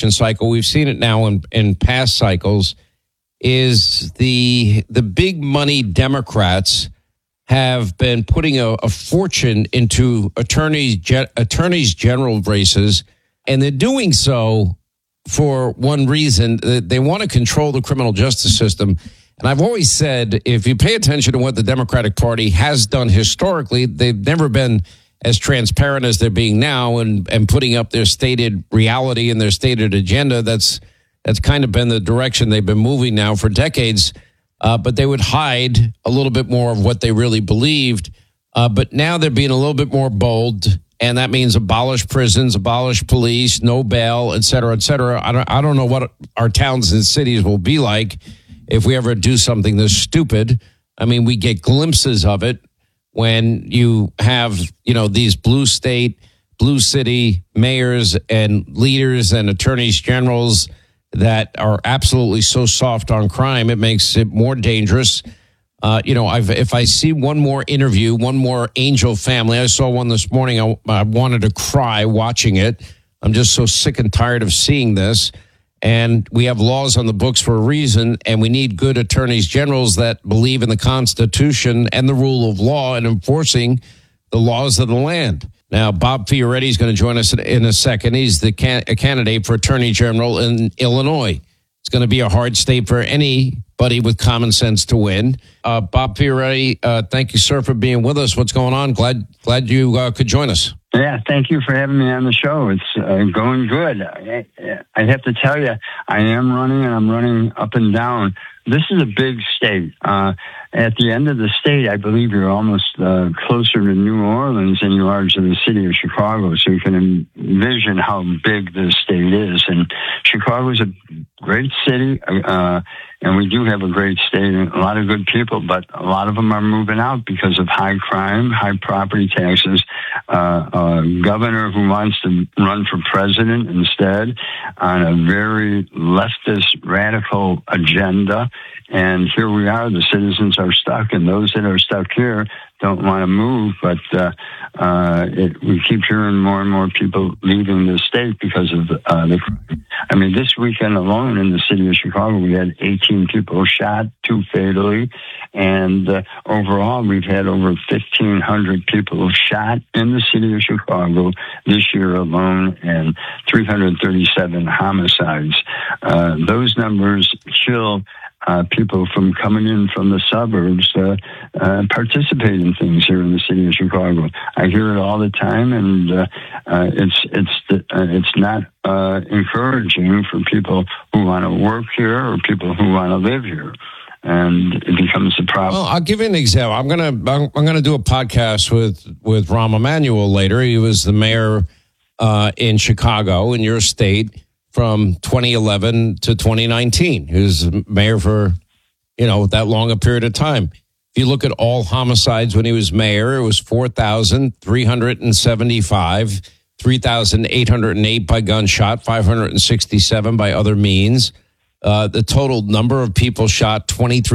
election cycle, we've seen it now in past cycles, is the big money Democrats have been putting a fortune into attorneys general races, and they're doing so for one reason. They want to control the criminal justice system. And I've always said, if you pay attention to what the Democratic Party has done historically, they've never been as transparent as they're being now and putting up their stated reality and their stated agenda. That's kind of been the direction they've been moving now for decades. But they would hide a little bit more of what they really believed. But now they're being a little bit more bold, and that means abolish prisons, abolish police, no bail, et cetera, et cetera. I don't know what our towns and cities will be like if we ever do something this stupid. I mean, we get glimpses of it when you have, these blue state, blue city mayors and leaders and attorneys generals that are absolutely so soft on crime, it makes it more dangerous. If I see one more interview, one more Angel family, I saw one this morning, I wanted to cry watching it. I'm just so sick and tired of seeing this. And we have laws on the books for a reason, and we need good attorneys generals that believe in the Constitution and the rule of law and enforcing the laws of the land. Now, Bob Fioretti is going to join us in a second. He's the candidate for Attorney General in Illinois. It's going to be a hard state for anybody with common sense to win. Bob Fioretti, thank you, sir, for being with us. What's going on? Glad you could join us. Yeah, thank you for having me on the show. It's going good. I have to tell you, I am running, and I'm running up and down. This is a big state. At the end of the state, I believe you're almost closer to New Orleans than you are to the city of Chicago. So you can envision how big this state is. And Chicago is a great city, and we do have a great state and a lot of good people, but a lot of them are moving out because of high crime, high property taxes, a governor who wants to run for president instead on a very leftist, radical agenda. And here we are, the citizens are stuck, and those that are stuck here don't want to move, but we keep hearing more and more people leaving the state because of the crime. I mean, this weekend alone in the city of Chicago, we had 18 people shot, 2 fatally, and overall we've had over 1,500 people shot in the city of Chicago this year alone, and 337 homicides. Those numbers chill people from coming in from the suburbs participate in things here in the city of Chicago. I hear it all the time, and it's not encouraging for people who want to work here or people who want to live here. And it becomes a problem. Well, I'll give you an example. I'm gonna do a podcast with Rahm Emanuel later. He was the mayor in Chicago, in your state, from 2011 to 2019. He was mayor for, that long a period of time. If you look at all homicides when he was mayor, it was 4,375, 3,808 by gunshot, 567 by other means. The total number of people shot,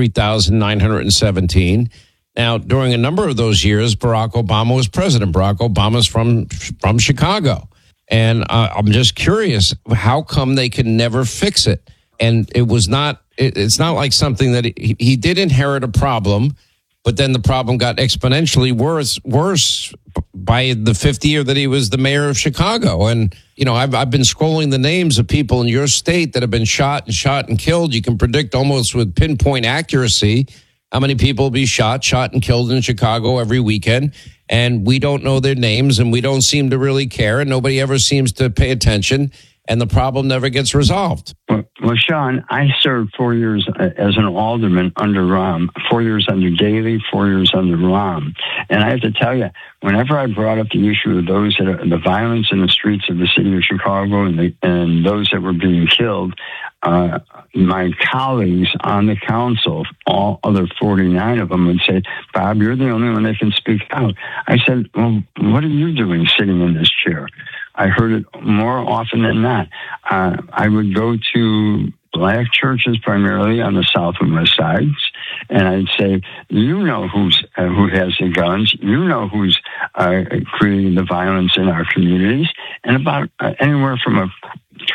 23,917. Now, during a number of those years, Barack Obama was president. Barack Obama's from Chicago. And I'm just curious, how come they can never fix it? And it's not like something that he did inherit a problem, but then the problem got exponentially worse by the 5th year that he was the mayor of Chicago. And, I've been scrolling the names of people in your state that have been shot and killed. You can predict almost with pinpoint accuracy how many people will be shot and killed in Chicago every weekend. And we don't know their names, and we don't seem to really care, and nobody ever seems to pay attention, and the problem never gets resolved. Well, Sean, I served 4 years as an alderman under Rahm, 4 years under Daley, 4 years under Rahm. And I have to tell you, whenever I brought up the issue of those that are the violence in the streets of the city of Chicago and those that were being killed, my colleagues on the council, all other 49 of them, would say, Bob, you're the only one that can speak out. I said, well, what are you doing sitting in this chair? I heard it more often than not. I would go to black churches primarily on the south and west sides, and I'd say, who has the guns, who's creating the violence in our communities, and about anywhere from a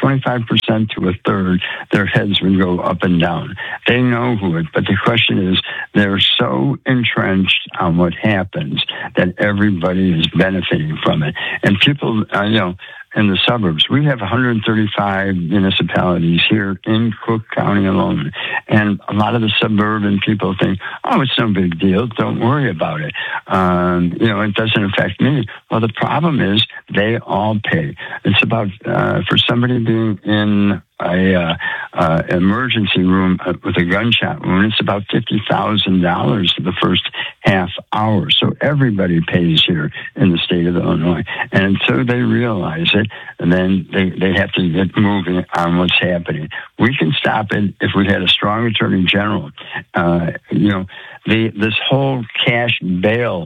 25% to a third, their heads would go up and down. They know who it, but the question is, they're so entrenched on what happens that everybody is benefiting from it. And people, in the suburbs, we have 135 municipalities here in Cook County alone. And a lot of the suburban people think, oh, it's no big deal. Don't worry about it. It doesn't affect me. Well, the problem is they all pay. It's about, for somebody being in a emergency room with a gunshot wound, it's about $50,000 for the first half hour. So everybody pays here in the state of Illinois. And until they realize it, and then they have to get moving on what's happening. We can stop it if we had a strong attorney general. This whole cashless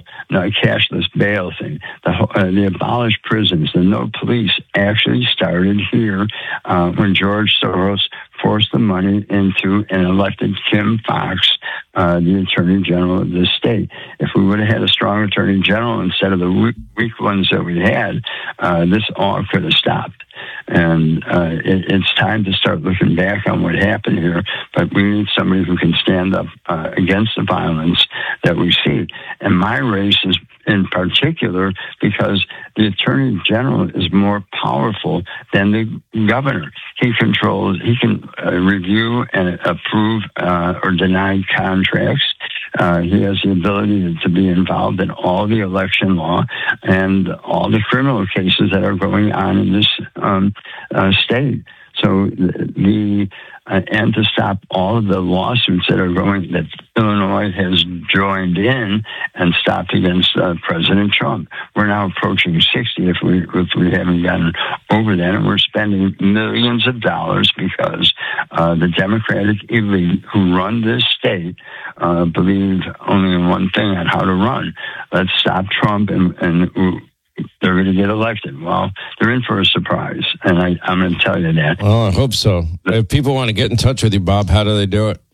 bail thing, the abolished prisons, the no police actually started here when George Soros forced the money into and elected Kim Foxx, the Attorney General of this state. If we would have had a strong Attorney General instead of the weak ones that we had, this all could have stopped. And it's time to start looking back on what happened here, but we need somebody who can stand up against the violence that we see. And my race is in particular because the Attorney General is more powerful than the governor. He can review and approve or deny contracts. He has the ability to be involved in all the election law and all the criminal cases that are going on in this state. So and to stop all of the lawsuits that Illinois has joined in and stopped against President Trump. We're now approaching 60 if we haven't gotten over that, and we're spending millions of dollars because the Democratic elite who run this state believe only in one thing on how to run. Let's stop Trump and they're going to get elected. Well, they're in for a surprise, and I'm going to tell you that. Well, I hope so. If people want to get in touch with you, Bob, how do they do it?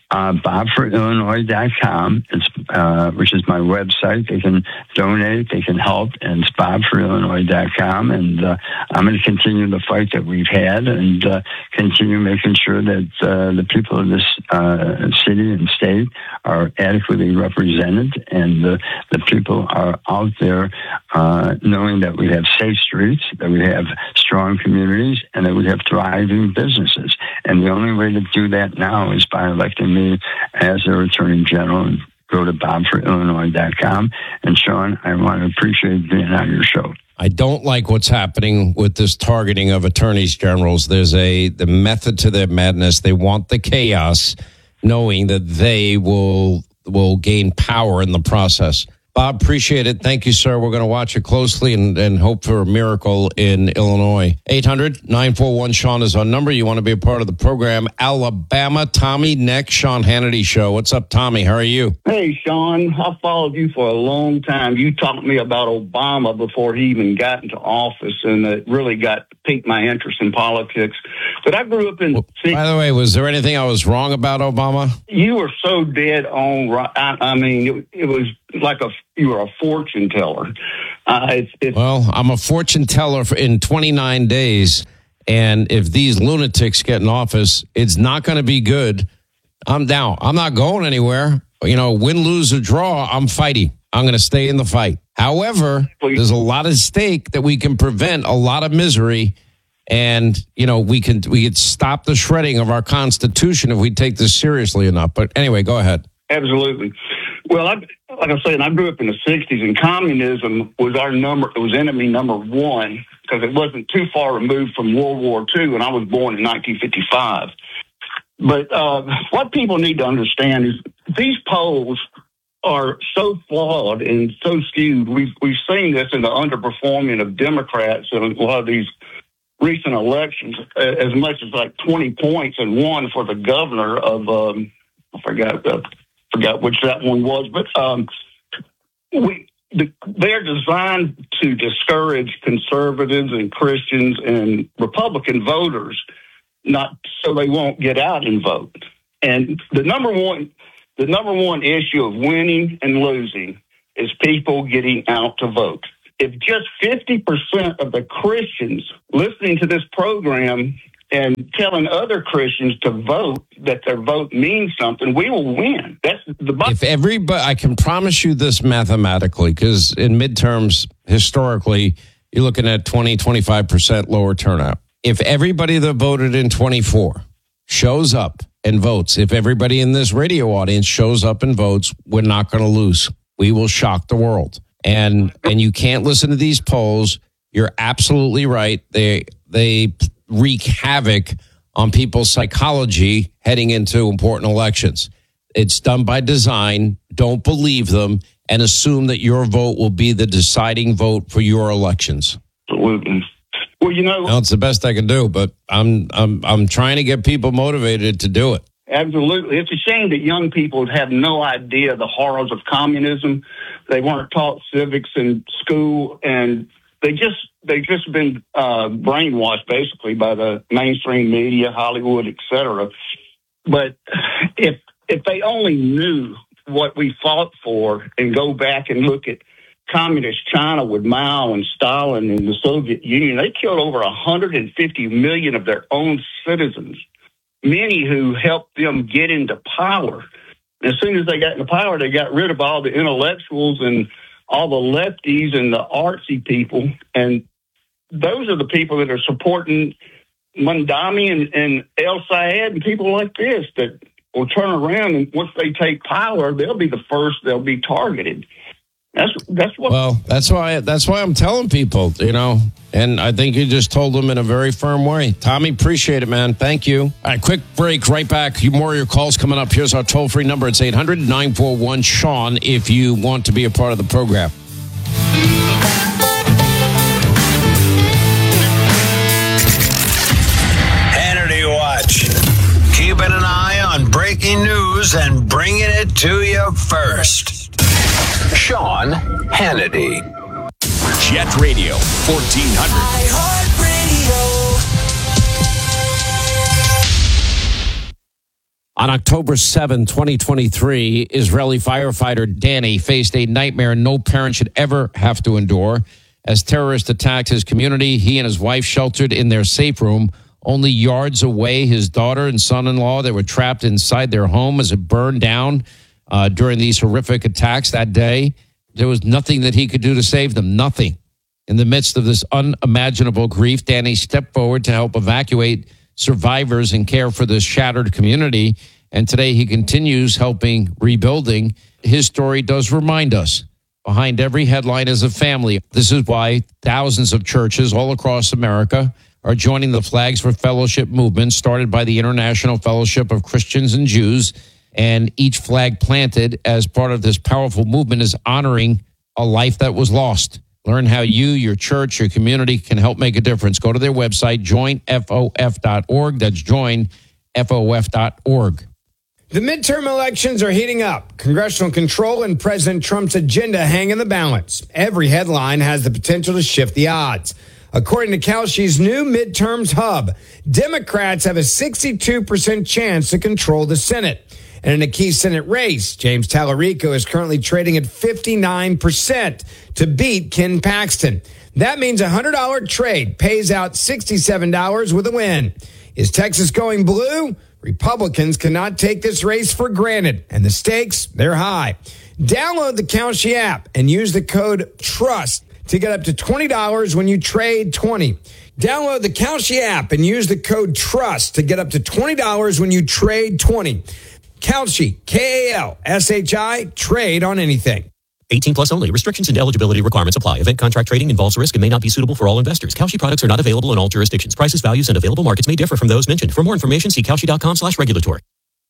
BobForIllinois.com, which is my website. They can donate, they can help, and it's BobForIllinois.com. And I'm going to continue the fight that we've had and continue making sure that the people of this city and state are adequately represented, and the people are out there knowing that we have safe streets, that we have strong communities, and that we have thriving businesses. And the only way to do that now is by electing me as their Attorney General. And go to BobForIllinois.com. And Sean, I want to appreciate being on your show. I don't like what's happening with this targeting of attorneys generals. There's the method to their madness. They want the chaos, knowing that they will gain power in the process. Bob, appreciate it. Thank you, sir. We're going to watch it closely and hope for a miracle in Illinois. 800-941-SEAN is our number. You want to be a part of the program. Alabama, Tommy next, Sean Hannity Show. What's up, Tommy? How are you? Hey, Sean. I've followed you for a long time. You talked to me about Obama before he even got into office, and it really piqued my interest in politics. But I grew up in... Well, by the way, was there anything I was wrong about Obama? You were so dead on. I mean, it was like you were a fortune teller. Well, I'm a fortune teller in 29 days, and if these lunatics get in office, it's not going to be good. I'm down. I'm not going anywhere. Win, lose, or draw, I'm fighting. I'm going to stay in the fight. However, there's a lot at stake that we can prevent a lot of misery, and we could stop the shredding of our Constitution if we take this seriously enough. But anyway, go ahead. Absolutely. Well, like I said, I grew up in the 60s, and communism was it was enemy number one, because it wasn't too far removed from World War II, and I was born in 1955. But what people need to understand is these polls are so flawed and so skewed. We've seen this in the underperforming of Democrats in a lot of these recent elections, as much as like 20 points and one for the governor of I forgot which that one was, but they're designed to discourage conservatives and Christians and Republican voters, not so they won't get out and vote. And the number one issue of winning and losing is people getting out to vote. if just 50% of the Christians listening to this program and telling other Christians to vote, that their vote means something, we will win. That's the. If everybody, I can promise you this mathematically, because in midterms, historically, you're looking at 20-25% lower turnout. If everybody that voted in 24 shows up and votes, if everybody in this radio audience shows up and votes, we're not going to lose. We will shock the world. And you can't listen to these polls. You're absolutely right. They wreak havoc on people's psychology heading into important elections. It's done by design. Don't believe them and assume that your vote will be the deciding vote for your elections. Absolutely. Well, no, it's the best I can do, but I'm trying to get people motivated to do it. Absolutely. It's a shame that young people have no idea the horrors of communism. They weren't taught civics in school, and they've just been brainwashed basically by the mainstream media, Hollywood, etc. But if they only knew what we fought for and go back and look at communist China with Mao and Stalin and the Soviet Union, they killed over 150 million of their own citizens, many who helped them get into power. As soon as they got into power, they got rid of all the intellectuals and all the lefties and the artsy people. And those are the people that are supporting Mondami and El Sayed and people like this that will turn around, and once they take power, they'll be the first they'll be targeted. That's why I'm telling people, and I think you just told them in a very firm way. Tommy, appreciate it, man. Thank you. All right, quick break, right back. More of your calls coming up. Here's our toll-free number. It's 800-941-SEAN if you want to be a part of the program. Hannity Watch. Keeping an eye on breaking news and bringing it to you first. Sean Hannity. Jet Radio 1400. On October 7, 2023, Israeli firefighter Danny faced a nightmare no parent should ever have to endure. As terrorists attacked his community, he and his wife sheltered in their safe room. Only yards away, his daughter and son-in-law, they were trapped inside their home as it burned down during these horrific attacks that day. There was nothing that he could do to save them, nothing. In the midst of this unimaginable grief, Danny stepped forward to help evacuate survivors and care for this shattered community. And today he continues helping rebuilding. His story does remind us, behind every headline is a family. This is why thousands of churches all across America are joining the Flags for Fellowship movement started by the International Fellowship of Christians and Jews. And each flag planted as part of this powerful movement is honoring a life that was lost. Learn how you, your church, your community can help make a difference. Go to their website, joinfof.org. That's joinfof.org. The midterm elections are heating up. Congressional control and President Trump's agenda hang in the balance. Every headline has the potential to shift the odds. According to Kalshi's new midterms hub, Democrats have a 62% chance to control the Senate. And in a key Senate race, James Tallarico is currently trading at 59% to beat Ken Paxton. That means a $100 trade pays out $67 with a win. Is Texas going blue? Republicans cannot take this race for granted, and the stakes, they're high. Download the Kalshi app and use the code TRUST to get up to $20 when you trade 20. Download the Kalshi app and use the code TRUST to get up to $20 when you trade 20. Kalshi, K-A-L-S-H-I, trade on anything. 18 plus only. Restrictions and eligibility requirements apply. Event contract trading involves risk and may not be suitable for all investors. Kalshi products are not available in all jurisdictions. Prices, values, and available markets may differ from those mentioned. For more information, see kalshi.com/regulatory.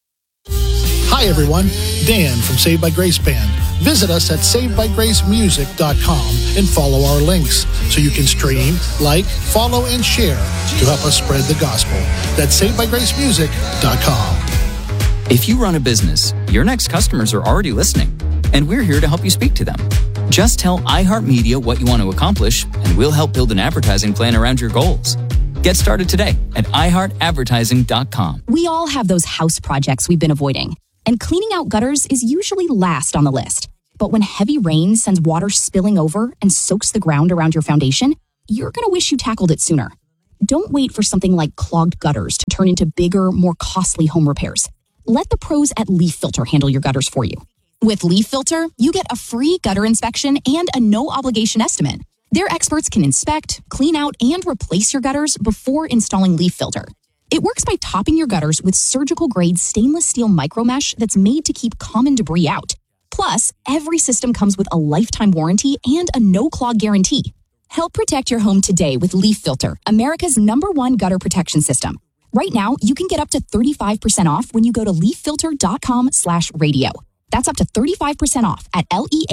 Hi, everyone. Dan from Saved by Grace Band. Visit us at savedbygracemusic.com and follow our links so you can stream, like, follow, and share to help us spread the gospel. That's savedbygracemusic.com. If you run a business, your next customers are already listening, and we're here to help you speak to them. Just tell iHeartMedia what you want to accomplish, and we'll help build an advertising plan around your goals. Get started today at iHeartAdvertising.com. We all have those house projects we've been avoiding, and cleaning out gutters is usually last on the list. But when heavy rain sends water spilling over and soaks the ground around your foundation, you're going to wish you tackled it sooner. Don't wait for something like clogged gutters to turn into bigger, more costly home repairs. Let the pros at Leaf Filter handle your gutters for you. With Leaf Filter, you get a free gutter inspection and a no-obligation estimate. Their experts can inspect, clean out, and replace your gutters before installing Leaf Filter. It works by topping your gutters with surgical-grade stainless steel micromesh that's made to keep common debris out. Plus, every system comes with a lifetime warranty and a no-clog guarantee. Help protect your home today with Leaf Filter, America's #1 gutter protection system. Right now, you can get up to 35% off when you go to leaffilter.com/radio. That's up to 35% off at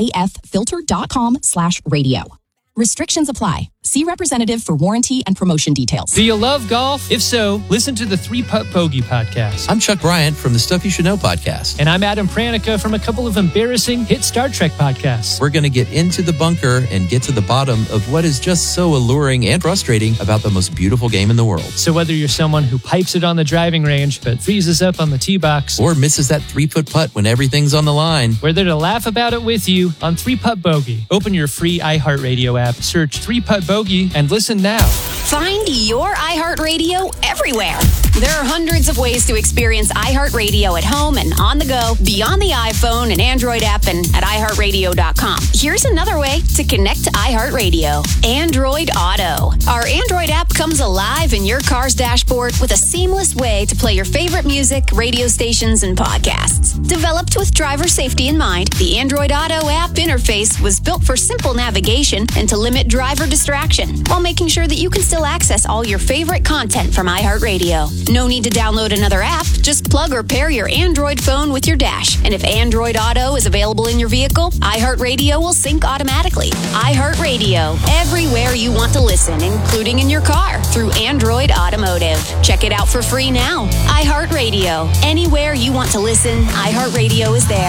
leaffilter.com/radio. Restrictions apply. See representative for warranty and promotion details. Do you love golf? If so, listen to the 3-Putt Bogey podcast. I'm Chuck Bryant from the Stuff You Should Know podcast. And I'm Adam Pranica from a couple of embarrassing hit Star Trek podcasts. We're going to get into the bunker and get to the bottom of what is just so alluring and frustrating about the most beautiful game in the world. So whether you're someone who pipes it on the driving range but freezes up on the tee box, or misses that 3-foot putt when everything's on the line, we're there to laugh about it with you on 3-Putt Bogey. Open your free iHeartRadio app, search 3-Putt Bogey, and listen now. Find your iHeartRadio everywhere. There are hundreds of ways to experience iHeartRadio at home and on the go, beyond the iPhone and Android app and at iHeartRadio.com. Here's another way to connect to iHeartRadio. Android Auto. Our Android app comes alive in your car's dashboard with a seamless way to play your favorite music, radio stations, and podcasts. Developed with driver safety in mind, the Android Auto app interface was built for simple navigation and to limit driver distraction, while making sure that you can still access all your favorite content from iHeartRadio. No need to download another app. Just plug or pair your Android phone with your dash. And if Android Auto is available in your vehicle, iHeartRadio will sync automatically. iHeartRadio, everywhere you want to listen, including in your car, through Android Automotive. Check it out for free now. iHeartRadio, anywhere you want to listen, iHeartRadio is there.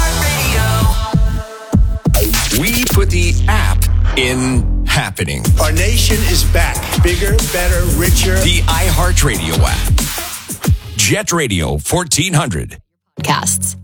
We put the app in happening. Our nation is back. Bigger, better, richer. The iHeartRadio app. Jet Radio 1400. Podcasts.